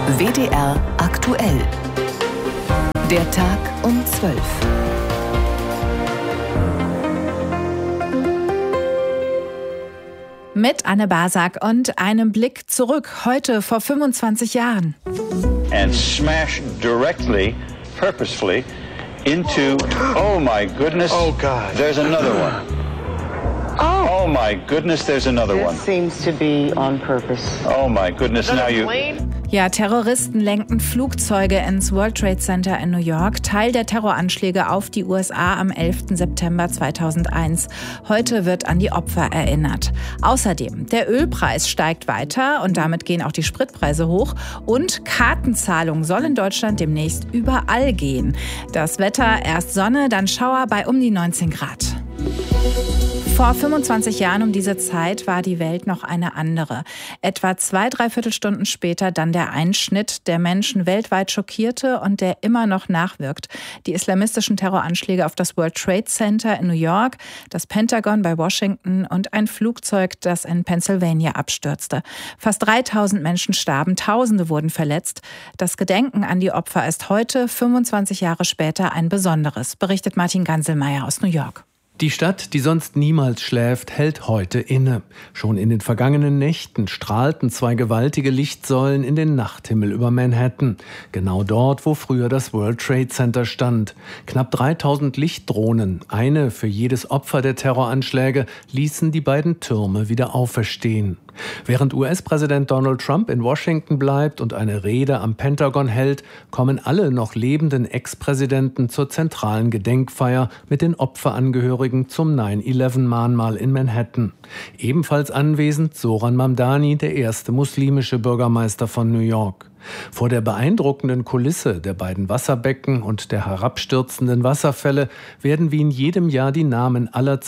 WDR aktuell. Der Tag um 12. Mit Anne Basak und einem Blick zurück, heute vor 25 Jahren. And smash directly, purposefully, into, oh my goodness, oh God, there's another one. Oh my goodness, there's another one. This seems to be on purpose. Oh my goodness, now you... Ja, Terroristen lenkten Flugzeuge ins World Trade Center in New York, Teil der Terroranschläge auf die USA am 11. September 2001. Heute wird an die Opfer erinnert. Außerdem, der Ölpreis steigt weiter und damit gehen auch die Spritpreise hoch. Und Kartenzahlung soll in Deutschland demnächst überall gehen. Das Wetter, erst Sonne, dann Schauer bei um die 19 Grad. Vor 25 Jahren um diese Zeit war die Welt noch eine andere. Etwa 2-3 Stunden später dann der Einschnitt, der Menschen weltweit schockierte und der immer noch nachwirkt. Die islamistischen Terroranschläge auf das World Trade Center in New York, das Pentagon bei Washington und ein Flugzeug, das in Pennsylvania abstürzte. Fast 3000 Menschen starben, Tausende wurden verletzt. Das Gedenken an die Opfer ist heute, 25 Jahre später, ein besonderes, berichtet Martin Ganselmeier aus New York. Die Stadt, die sonst niemals schläft, hält heute inne. Schon in den vergangenen Nächten strahlten 2 gewaltige Lichtsäulen in den Nachthimmel über Manhattan. Genau dort, wo früher das World Trade Center stand. Knapp 3000 Lichtdrohnen, eine für jedes Opfer der Terroranschläge, ließen die beiden Türme wieder auferstehen. Während US-Präsident Donald Trump in Washington bleibt und eine Rede am Pentagon hält, kommen alle noch lebenden Ex-Präsidenten zur zentralen Gedenkfeier mit den Opferangehörigen zum 9/11-Mahnmal in Manhattan. Ebenfalls anwesend Zoran Mamdani, der erste muslimische Bürgermeister von New York. Vor der beeindruckenden Kulisse der beiden Wasserbecken und der herabstürzenden Wasserfälle werden wie in jedem Jahr die Namen aller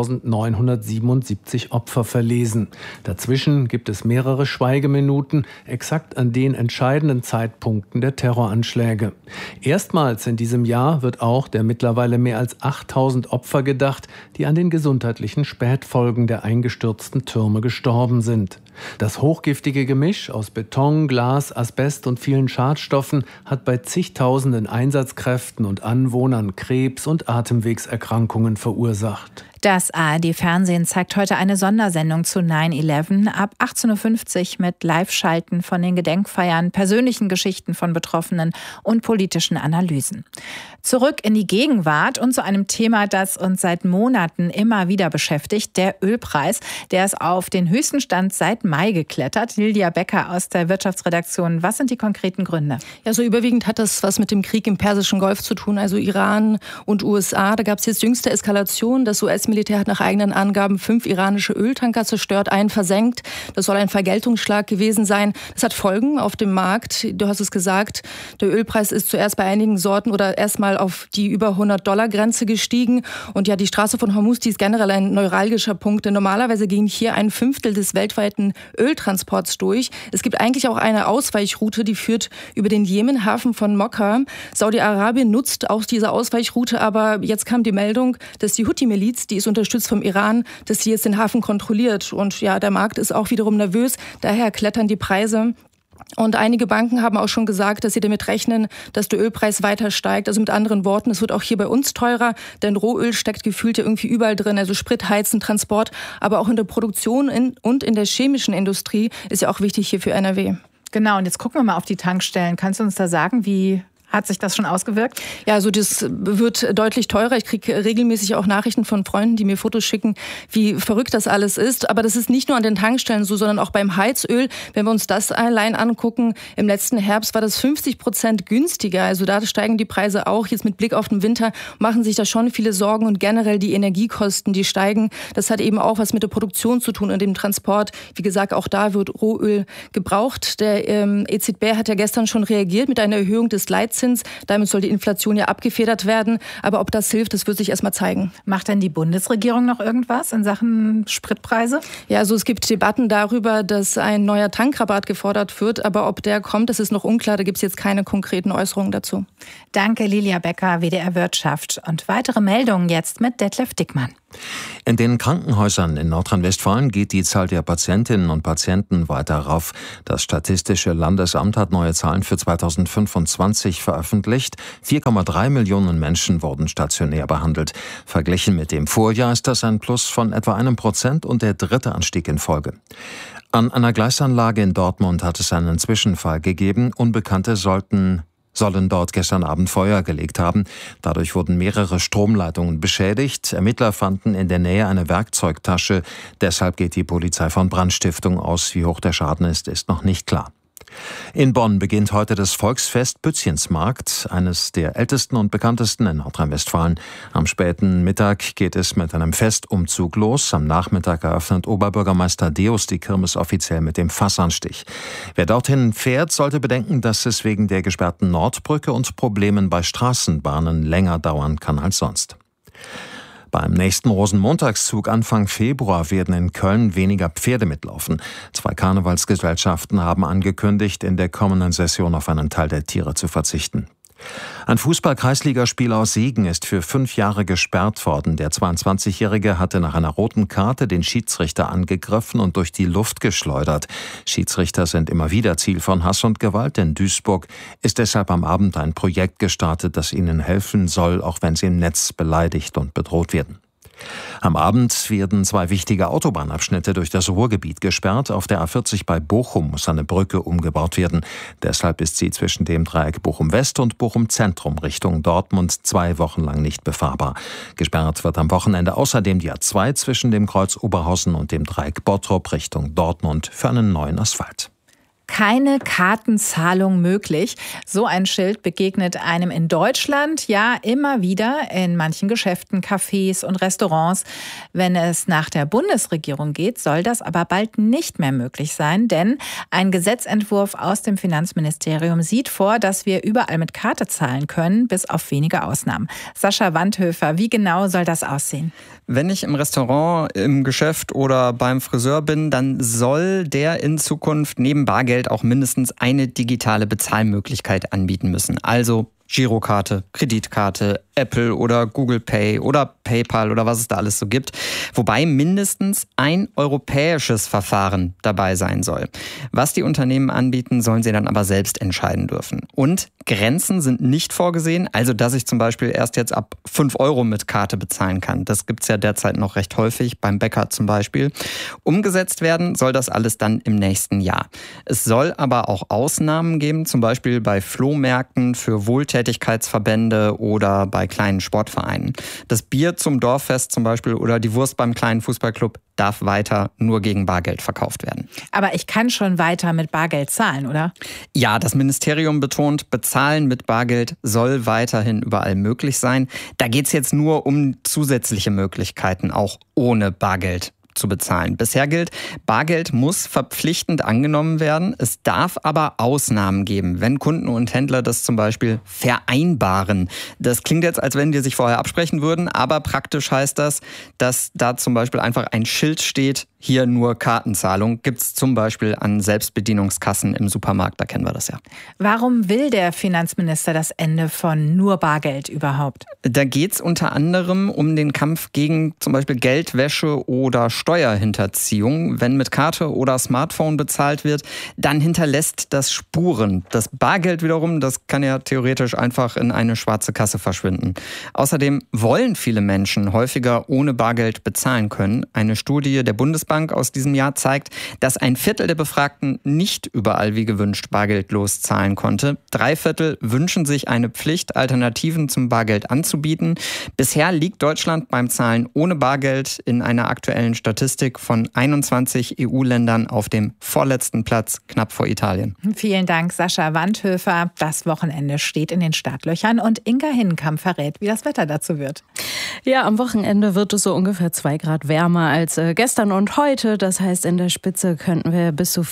2977 Opfer verlesen. Dazwischen gibt es mehrere Schweigeminuten, exakt an den entscheidenden Zeitpunkten der Terroranschläge. Erstmals in diesem Jahr wird auch der mittlerweile mehr als 8000 Opfer gedacht, die an den gesundheitlichen Spätfolgen der eingestürzten Türme gestorben sind. Das hochgiftige Gemisch aus Beton, Glas, Asbest und vielen Schadstoffen hat bei zigtausenden Einsatzkräften und Anwohnern Krebs- und Atemwegserkrankungen verursacht. Das ARD-Fernsehen zeigt heute eine Sondersendung zu 9/11 ab 18.50 Uhr mit Live-Schalten von den Gedenkfeiern, persönlichen Geschichten von Betroffenen und politischen Analysen. Zurück in die Gegenwart und zu einem Thema, das uns seit Monaten immer wieder beschäftigt, der Ölpreis. Der ist auf den höchsten Stand seit Mai geklettert. Lilia Becker aus der Wirtschaftsredaktion. Was sind die konkreten Gründe? Ja, so überwiegend hat das was mit dem Krieg im Persischen Golf zu tun, also Iran und USA. Da gab es jetzt jüngste Eskalation. Das US-Militär hat nach eigenen Angaben 5 iranische Öltanker zerstört, einen versenkt. Das soll ein Vergeltungsschlag gewesen sein. Das hat Folgen auf dem Markt. Du hast es gesagt, der Ölpreis ist zuerst bei einigen Sorten oder erstmal auf die über $100-Grenze gestiegen. Und ja, die Straße von Hormuz, die ist generell ein neuralgischer Punkt. Denn normalerweise ging hier 1/5 des weltweiten Öltransports durch. Es gibt eigentlich auch eine Ausweichroute, die führt über den Jemenhafen von Mokka. Saudi-Arabien nutzt auch diese Ausweichroute, aber jetzt kam die Meldung, dass die Houthi-Miliz, die ist unterstützt vom Iran, dass sie jetzt den Hafen kontrolliert. Und ja, der Markt ist auch wiederum nervös. Daher klettern die Preise. Und einige Banken haben auch schon gesagt, dass sie damit rechnen, dass der Ölpreis weiter steigt. Also mit anderen Worten, es wird auch hier bei uns teurer, denn Rohöl steckt gefühlt ja irgendwie überall drin. Also Sprit, Heizen, Transport, aber auch in der Produktion und in der chemischen Industrie ist ja auch wichtig hier für NRW. Genau, und jetzt gucken wir mal auf die Tankstellen. Kannst du uns da sagen, wie hat sich das schon ausgewirkt? Ja, also das wird deutlich teurer. Ich kriege regelmäßig auch Nachrichten von Freunden, die mir Fotos schicken, wie verrückt das alles ist. Aber das ist nicht nur an den Tankstellen so, sondern auch beim Heizöl. Wenn wir uns das allein angucken, im letzten Herbst war das 50% günstiger. Also da steigen die Preise auch. Jetzt mit Blick auf den Winter machen sich da schon viele Sorgen und generell die Energiekosten, die steigen. Das hat eben auch was mit der Produktion zu tun und dem Transport. Wie gesagt, auch da wird Rohöl gebraucht. Der EZB hat ja gestern schon reagiert mit einer Erhöhung des Leitzins. Damit soll die Inflation ja abgefedert werden. Aber ob das hilft, das wird sich erst mal zeigen. Macht denn die Bundesregierung noch irgendwas in Sachen Spritpreise? Ja, also es gibt Debatten darüber, dass ein neuer Tankrabatt gefordert wird. Aber ob der kommt, das ist noch unklar. Da gibt es jetzt keine konkreten Äußerungen dazu. Danke, Lilia Becker, WDR Wirtschaft. Und weitere Meldungen jetzt mit Detlef Dickmann. In den Krankenhäusern in Nordrhein-Westfalen geht die Zahl der Patientinnen und Patienten weiter rauf. Das Statistische Landesamt hat neue Zahlen für 2025 veröffentlicht. 4,3 Millionen Menschen wurden stationär behandelt. Verglichen mit dem Vorjahr ist das ein Plus von etwa 1% und der dritte Anstieg in Folge. An einer Gleisanlage in Dortmund hat es einen Zwischenfall gegeben. Unbekannte sollen dort gestern Abend Feuer gelegt haben. Dadurch wurden mehrere Stromleitungen beschädigt. Ermittler fanden in der Nähe eine Werkzeugtasche. Deshalb geht die Polizei von Brandstiftung aus. Wie hoch der Schaden ist, ist noch nicht klar. In Bonn beginnt heute das Volksfest Bützchensmarkt, eines der ältesten und bekanntesten in Nordrhein-Westfalen. Am späten Mittag geht es mit einem Festumzug los. Am Nachmittag eröffnet Oberbürgermeister Deus die Kirmes offiziell mit dem Fassanstich. Wer dorthin fährt, sollte bedenken, dass es wegen der gesperrten Nordbrücke und Problemen bei Straßenbahnen länger dauern kann als sonst. Beim nächsten Rosenmontagszug Anfang Februar werden in Köln weniger Pferde mitlaufen. 2 Karnevalsgesellschaften haben angekündigt, in der kommenden Session auf einen Teil der Tiere zu verzichten. Ein Fußball-Kreisligaspieler aus Siegen ist für 5 Jahre gesperrt worden. Der 22-Jährige hatte nach einer roten Karte den Schiedsrichter angegriffen und durch die Luft geschleudert. Schiedsrichter sind immer wieder Ziel von Hass und Gewalt. In Duisburg ist deshalb am Abend ein Projekt gestartet, das ihnen helfen soll, auch wenn sie im Netz beleidigt und bedroht werden. Am Abend werden 2 wichtige Autobahnabschnitte durch das Ruhrgebiet gesperrt. Auf der A40 bei Bochum muss eine Brücke umgebaut werden. Deshalb ist sie zwischen dem Dreieck Bochum-West und Bochum-Zentrum Richtung Dortmund 2 Wochen lang nicht befahrbar. Gesperrt wird am Wochenende außerdem die A2 zwischen dem Kreuz Oberhausen und dem Dreieck Bottrop Richtung Dortmund für einen neuen Asphalt. Keine Kartenzahlung möglich. So ein Schild begegnet einem in Deutschland ja immer wieder in manchen Geschäften, Cafés und Restaurants. Wenn es nach der Bundesregierung geht, soll das aber bald nicht mehr möglich sein, denn ein Gesetzentwurf aus dem Finanzministerium sieht vor, dass wir überall mit Karte zahlen können, bis auf wenige Ausnahmen. Sascha Wandhöfer, wie genau soll das aussehen? Wenn ich im Restaurant, im Geschäft oder beim Friseur bin, dann soll der in Zukunft neben Bargeld auch mindestens eine digitale Bezahlmöglichkeit anbieten müssen. Also Girokarte, Kreditkarte, Apple oder Google Pay oder PayPal oder was es da alles so gibt. Wobei mindestens ein europäisches Verfahren dabei sein soll. Was die Unternehmen anbieten, sollen sie dann aber selbst entscheiden dürfen. Und Grenzen sind nicht vorgesehen, also dass ich zum Beispiel erst jetzt ab 5 € mit Karte bezahlen kann. Das gibt es ja derzeit noch recht häufig, beim Bäcker zum Beispiel. Umgesetzt werden soll das alles dann im nächsten Jahr. Es soll aber auch Ausnahmen geben, zum Beispiel bei Flohmärkten für Wohltätigkeitsverbände oder bei kleinen Sportvereinen. Das Bier zum Dorffest zum Beispiel oder die Wurst beim kleinen Fußballclub darf weiter nur gegen Bargeld verkauft werden. Aber ich kann schon weiter mit Bargeld zahlen, oder? Ja, das Ministerium betont, Bezahlen mit Bargeld soll weiterhin überall möglich sein. Da geht es jetzt nur um zusätzliche Möglichkeiten, auch ohne Bargeld zu bezahlen. Bisher gilt, Bargeld muss verpflichtend angenommen werden. Es darf aber Ausnahmen geben, wenn Kunden und Händler das zum Beispiel vereinbaren. Das klingt jetzt, als wenn die sich vorher absprechen würden, aber praktisch heißt das, dass da zum Beispiel einfach ein Schild steht, hier nur Kartenzahlung. Gibt es zum Beispiel an Selbstbedienungskassen im Supermarkt, da kennen wir das ja. Warum will der Finanzminister das Ende von nur Bargeld überhaupt? Da geht es unter anderem um den Kampf gegen zum Beispiel Geldwäsche oder Steuerhinterziehung. Wenn mit Karte oder Smartphone bezahlt wird, dann hinterlässt das Spuren. Das Bargeld wiederum, das kann ja theoretisch einfach in eine schwarze Kasse verschwinden. Außerdem wollen viele Menschen häufiger ohne Bargeld bezahlen können. Eine Studie der Bundesbank aus diesem Jahr zeigt, dass 1/4 der Befragten nicht überall wie gewünscht bargeldlos zahlen konnte. 3/4 wünschen sich eine Pflicht, Alternativen zum Bargeld anzubieten. Bisher liegt Deutschland beim Zahlen ohne Bargeld in einer aktuellen Statistik von 21 EU-Ländern auf dem vorletzten Platz, knapp vor Italien. Vielen Dank, Sascha Wandhöfer. Das Wochenende steht in den Startlöchern und Inga Hinnenkamp verrät, wie das Wetter dazu wird. Ja, am Wochenende wird es so ungefähr 2 Grad wärmer als gestern und heute. Das heißt, in der Spitze könnten wir bis zu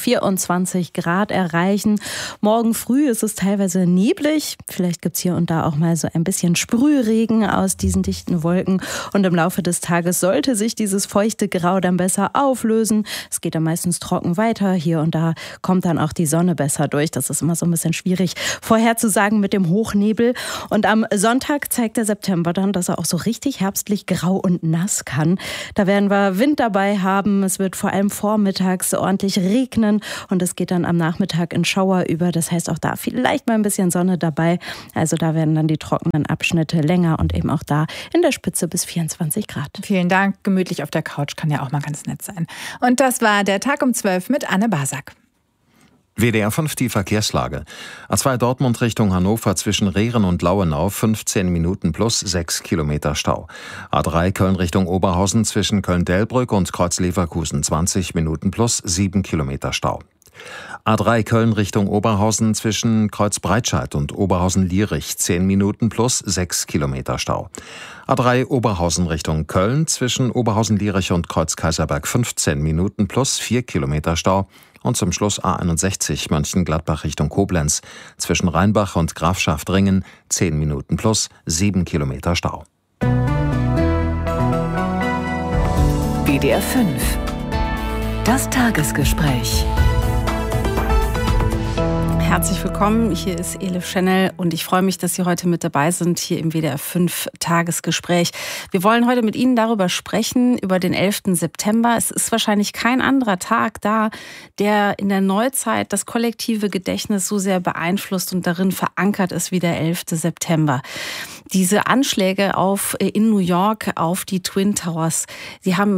24 Grad erreichen. Morgen früh ist es teilweise neblig. Vielleicht gibt es hier und da auch mal so ein bisschen Sprühregen aus diesen dichten Wolken. Und im Laufe des Tages sollte sich dieses feuchte Grau dann besser auflösen. Es geht dann meistens trocken weiter. Hier und da kommt dann auch die Sonne besser durch. Das ist immer so ein bisschen schwierig vorherzusagen mit dem Hochnebel. Und am Sonntag zeigt der September dann, dass er auch so richtig herbstlich grau und nass kann. Da werden wir Wind dabei haben. Es wird vor allem vormittags ordentlich regnen und es geht dann am Nachmittag in Schauer über. Das heißt auch da vielleicht mal ein bisschen Sonne dabei. Also da werden dann die trockenen Abschnitte länger und eben auch da in der Spitze bis 24 Grad. Vielen Dank. Gemütlich auf der Couch kann ja auch mal ganz nett sein. Und das war der Tag um 12 mit Anne Basak. WDR 5 die Verkehrslage. A2 Dortmund Richtung Hannover zwischen Rehren und Lauenau 15 Minuten plus 6 Kilometer Stau. A3 Köln Richtung Oberhausen zwischen Köln-Delbrück und Kreuz-Leverkusen 20 Minuten plus 7 Kilometer Stau. A3 Köln Richtung Oberhausen zwischen Kreuz-Breitscheid und Oberhausen-Lierich 10 Minuten plus 6 Kilometer Stau. A3 Oberhausen Richtung Köln zwischen Oberhausen-Lierich und Kreuz-Kaiserberg 15 Minuten plus 4 Kilometer Stau. Und zum Schluss A61 Mönchengladbach Richtung Koblenz zwischen Rheinbach und Grafschaftringen 10 Minuten plus 7 Kilometer Stau. WDR 5. Das Tagesgespräch. Herzlich willkommen, hier ist Elif Schnell und ich freue mich, dass Sie heute mit dabei sind, hier im WDR 5 Tagesgespräch. Wir wollen heute mit Ihnen darüber sprechen, über den 11. September. Es ist wahrscheinlich kein anderer Tag da, der in der Neuzeit das kollektive Gedächtnis so sehr beeinflusst und darin verankert ist wie der 11. September. Diese Anschläge in New York auf die Twin Towers, sie haben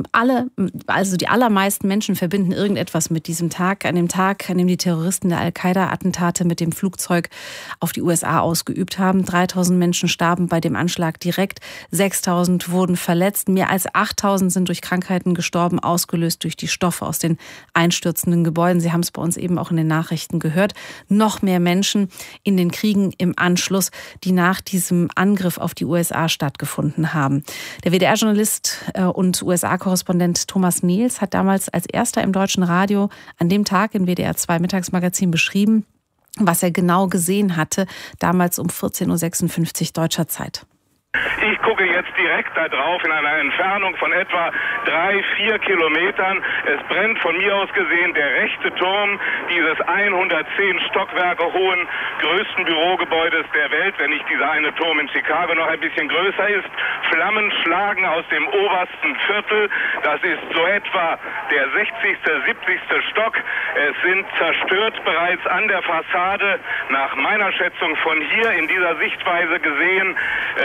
die allermeisten Menschen verbinden irgendetwas mit diesem Tag, an dem die Terroristen der Al-Qaida-Attentate mit dem Flugzeug auf die USA ausgeübt haben. 3000 Menschen starben bei dem Anschlag direkt, 6000 wurden verletzt, mehr als 8000 sind durch Krankheiten gestorben, ausgelöst durch die Stoffe aus den einstürzenden Gebäuden. Sie haben es bei uns eben auch in den Nachrichten gehört. Noch mehr Menschen in den Kriegen im Anschluss, die nach diesem Angriff auf die USA stattgefunden haben. Der WDR-Journalist und USA-Korrespondent Thomas Nehls hat damals als erster im deutschen Radio an dem Tag im WDR 2 Mittagsmagazin beschrieben, was er genau gesehen hatte, damals um 14.56 Uhr deutscher Zeit. Ich gucke jetzt direkt da drauf in einer Entfernung von etwa 3-4 Kilometern. Es brennt von mir aus gesehen der rechte Turm dieses 110 Stockwerke hohen größten Bürogebäudes der Welt, wenn nicht dieser eine Turm in Chicago noch ein bisschen größer ist. Flammen schlagen aus dem obersten Viertel. Das ist so etwa der 60., 70. Stock. Es sind zerstört bereits an der Fassade, nach meiner Schätzung von hier in dieser Sichtweise gesehen,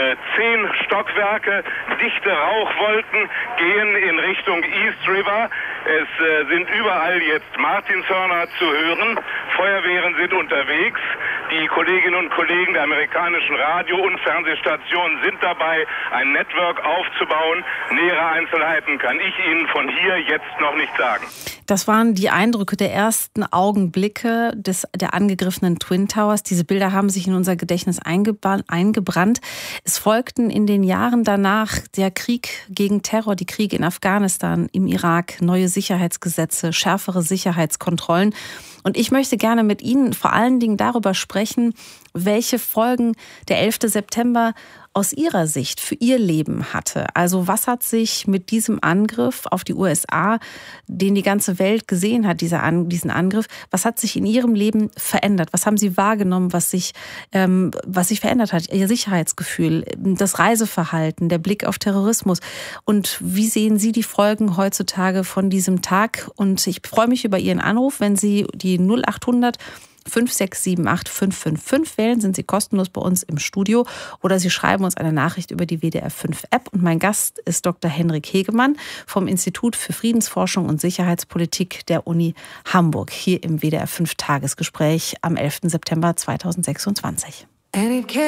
10 Stockwerke, dichte Rauchwolken gehen in Richtung East River. Es sind überall jetzt Martinshörner zu hören. Feuerwehren sind unterwegs. Die Kolleginnen und Kollegen der amerikanischen Radio- und Fernsehstationen sind dabei, ein Network aufzubauen. Nähere Einzelheiten kann ich Ihnen von hier jetzt noch nicht sagen. Das waren die Eindrücke der ersten Augenblicke der angegriffenen Twin Towers. Diese Bilder haben sich in unser Gedächtnis eingebrannt. Es folgten in den Jahren danach der Krieg gegen Terror, die Kriege in Afghanistan, im Irak, neue Sicherheitsgesetze, schärfere Sicherheitskontrollen. Und ich möchte gerne mit Ihnen vor allen Dingen darüber sprechen, welche Folgen der 11. September aus Ihrer Sicht für Ihr Leben hatte. Also was hat sich mit diesem Angriff auf die USA, den die ganze Welt gesehen hat, diesen Angriff, was hat sich in Ihrem Leben verändert? Was haben Sie wahrgenommen, was sich verändert hat? Ihr Sicherheitsgefühl, das Reiseverhalten, der Blick auf Terrorismus. Und wie sehen Sie die Folgen heutzutage von diesem Tag? Und ich freue mich über Ihren Anruf, wenn Sie die 0800 5678 555 wählen, sind Sie kostenlos bei uns im Studio oder Sie schreiben uns eine Nachricht über die WDR 5 App. Und mein Gast ist Dr. Henrik Hegemann vom Institut für Friedensforschung und Sicherheitspolitik der Uni Hamburg, hier im WDR 5 Tagesgespräch am 11. September 2026.